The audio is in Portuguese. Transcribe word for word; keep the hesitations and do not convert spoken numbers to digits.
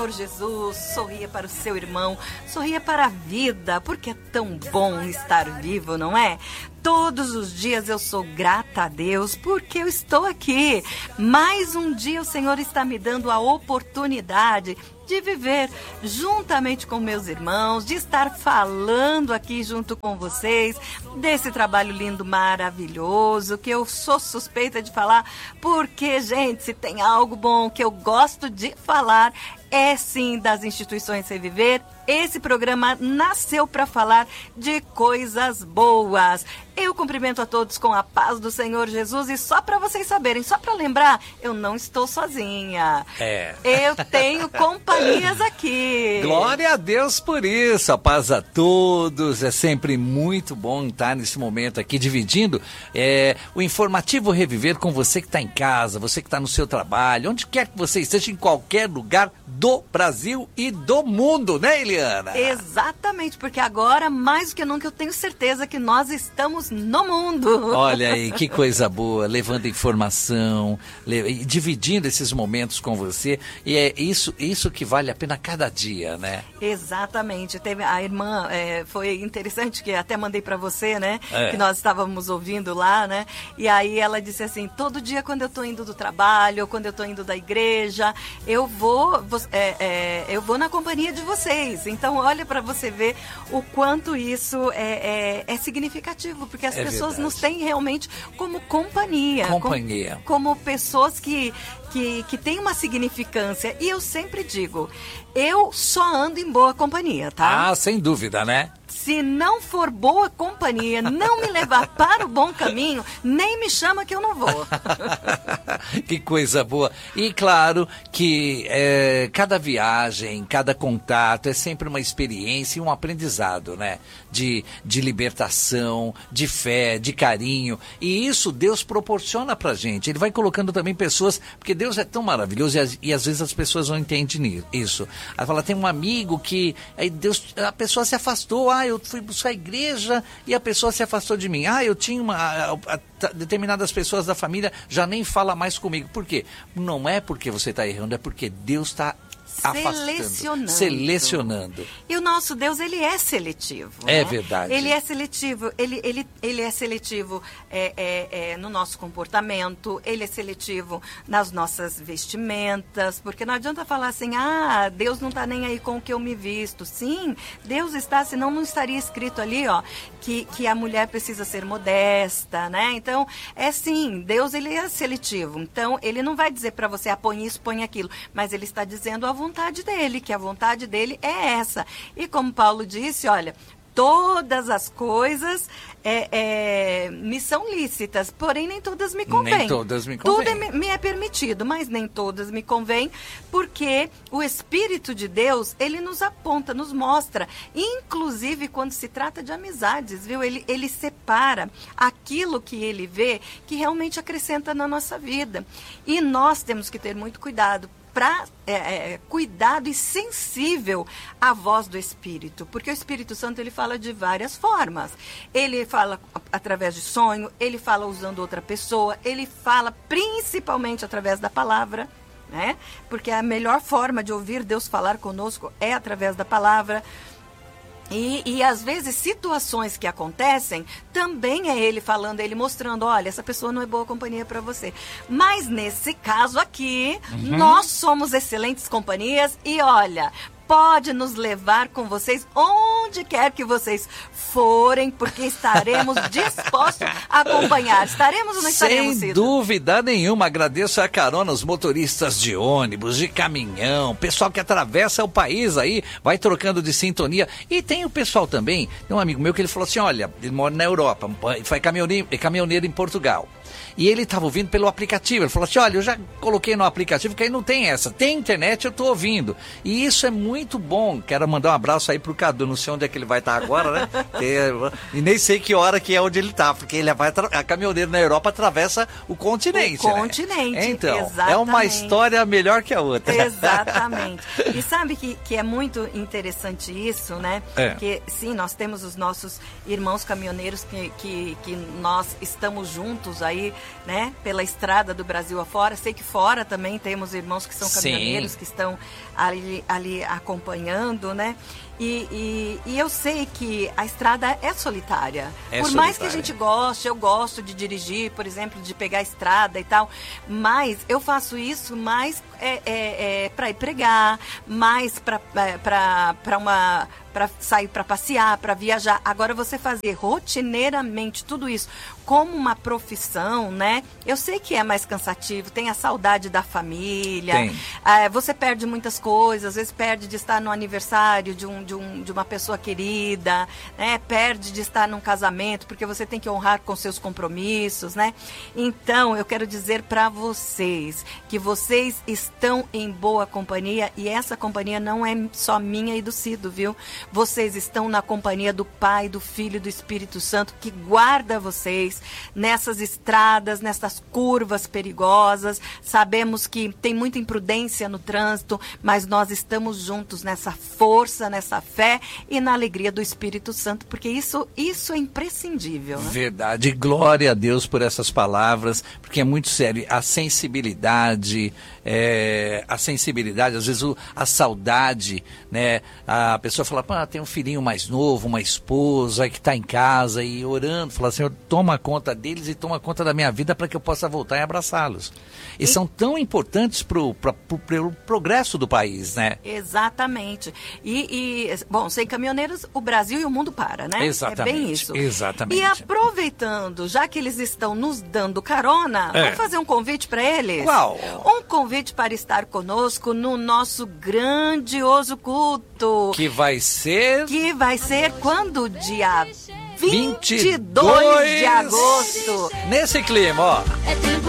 Jesus, sorria para o seu irmão, sorria para a vida, porque é tão bom estar vivo, não é? Todos os dias eu sou grata a Deus porque eu estou aqui. Mais um dia o Senhor está me dando a oportunidade de viver juntamente com meus irmãos, de estar falando aqui junto com vocês desse trabalho lindo, maravilhoso, que eu sou suspeita de falar, porque, gente, se tem algo bom que eu gosto de falar, é sim das instituições Reviver. Esse programa nasceu para falar de coisas boas. Eu cumprimento a todos com a paz do Senhor Jesus e só para vocês saberem, só para lembrar, eu não estou sozinha. É. Eu tenho companhias aqui. Glória a Deus por isso, a paz a todos. É sempre muito bom estar nesse momento aqui dividindo é, o informativo Reviver com você que está em casa, você que está no seu trabalho, onde quer que você esteja, em qualquer lugar do Brasil e do mundo, né, Eliana? Exatamente, porque agora, mais do que nunca, eu tenho certeza que nós estamos no mundo. Olha aí, que coisa boa, levando informação, le... dividindo esses momentos com você, e é isso, isso que vale a pena cada dia, né? Exatamente, teve a irmã, é, foi interessante, que até mandei para você, né, é. que nós estávamos ouvindo lá, né, e aí ela disse assim, todo dia quando eu tô indo do trabalho, quando eu tô indo da igreja, eu vou, é, é, eu vou na companhia de vocês, então olha para você ver o quanto isso é, é, é significativo, porque as é pessoas verdade. nos têm realmente como companhia. Companhia. Como, como pessoas que, que, que têm uma significância. E eu sempre digo, eu só ando em boa companhia, tá? Ah, sem dúvida, né? Se não for boa companhia, não me levar para o bom caminho, nem me chama que eu não vou. Que coisa boa. E claro que é, cada viagem, cada contato é sempre uma experiência e um aprendizado, né? De, de libertação, de fé, de carinho. E isso Deus proporciona pra gente. Ele vai colocando também pessoas, porque Deus é tão maravilhoso e, e às vezes as pessoas não entendem isso. Ela fala, tem um amigo que aí Deus, a pessoa se afastou, ah, eu fui buscar a igreja e a pessoa se afastou de mim. Ah, eu tinha uma... A, a, a, determinadas pessoas da família já nem fala mais comigo. Por quê? Não é porque você está errando, é porque Deus está Selecionando. Selecionando. E o nosso Deus, ele é seletivo. É né? verdade. Ele é seletivo. Ele, ele, ele é seletivo é, é, é, no nosso comportamento, ele é seletivo nas nossas vestimentas, porque não adianta falar assim, ah, Deus não está nem aí com o que eu me visto. Sim, Deus está, senão não estaria escrito ali, ó, que, que a mulher precisa ser modesta, né? Então, é sim, Deus, ele é seletivo. Então, ele não vai dizer para você, ah, põe isso, põe aquilo, mas ele está dizendo a vontade dele, que a vontade dele é essa. E como Paulo disse, olha, todas as coisas é, é, me são lícitas, porém nem todas me convêm. Nem todas me convêm. Tudo é, me é permitido, mas nem todas me convêm, porque o Espírito de Deus, ele nos aponta, nos mostra, inclusive quando se trata de amizades, viu? Ele, ele separa aquilo que ele vê que realmente acrescenta na nossa vida. E nós temos que ter muito cuidado, para é, é, cuidado e sensível à voz do Espírito, porque o Espírito Santo, ele fala de várias formas. Ele fala através de sonho, ele fala usando outra pessoa, ele fala principalmente através da palavra, né? Porque a melhor forma de ouvir Deus falar conosco é através da palavra. E, e às vezes situações que acontecem, também é ele falando, ele mostrando, olha, essa pessoa não é boa companhia para você. Mas nesse caso aqui, uhum. nós somos excelentes companhias e olha, pode nos levar com vocês onde quer que vocês forem, porque estaremos dispostos a acompanhar. Estaremos ou não estaremos, Sem Cida? dúvida nenhuma. Agradeço a carona os motoristas de ônibus, de caminhão, pessoal que atravessa o país aí, vai trocando de sintonia. E tem o pessoal também, tem um amigo meu que ele falou assim, olha, ele mora na Europa, foi caminhoneiro, caminhoneiro em Portugal. E ele estava ouvindo pelo aplicativo. Ele falou assim, olha, eu já coloquei no aplicativo, que aí não tem essa. Tem internet, eu estou ouvindo. E isso é muito bom. Quero mandar um abraço aí pro Cadu, não sei onde onde é que ele vai estar agora, né? E, e nem sei que hora que é onde ele está, porque ele vai a caminhoneiro na Europa atravessa o continente. O né? continente, então, exatamente. É uma história melhor que a outra. Exatamente. E sabe que, que é muito interessante isso, né? É. Porque, sim, nós temos os nossos irmãos caminhoneiros que, que, que nós estamos juntos aí, né? Pela estrada do Brasil afora. Sei que fora também temos irmãos que são caminhoneiros, sim, que estão ali, ali acompanhando, né? E, e, e eu sei que a estrada é solitária. É por solitária. mais que a gente goste, eu gosto de dirigir, por exemplo, de pegar a estrada e tal, mas eu faço isso mais é, é, é, para ir pregar, mais para é, uma... para sair para passear, para viajar. Agora, você fazer rotineiramente tudo isso como uma profissão, né? Eu sei que é mais cansativo, tem a saudade da família, tem. É, você perde muitas coisas, às vezes perde de estar no aniversário de, um, de, um, de uma pessoa querida, né? Perde de estar num casamento, porque você tem que honrar com seus compromissos, né? Então, eu quero dizer para vocês que vocês estão em boa companhia, e essa companhia não é só minha e do Cido, viu? Vocês estão na companhia do Pai, do Filho e do Espírito Santo, que guarda vocês nessas estradas, nessas curvas perigosas. Sabemos que tem muita imprudência no trânsito, mas nós estamos juntos nessa força, nessa fé e na alegria do Espírito Santo, porque isso, isso é imprescindível, né? Verdade. Glória a Deus por essas palavras, porque é muito sério. A sensibilidade, é, a sensibilidade, às vezes o, a saudade, né? A pessoa fala, ah, tem um filhinho mais novo, uma esposa que está em casa e orando, fala, Senhor, toma conta deles e toma conta da minha vida para que eu possa voltar e abraçá-los. E, e são tão importantes para o pro, pro, pro progresso do país, né? Exatamente. E, e, bom, sem caminhoneiros, o Brasil e o mundo para, né? Exatamente. É bem isso. Exatamente. E aproveitando, já que eles estão nos dando carona, é. vamos fazer um convite para eles? Qual? Um convite para estar conosco no nosso grandioso culto. Que vai ser... Que vai ser quando? Dia vinte e dois de agosto. Nesse clima, ó. É tempo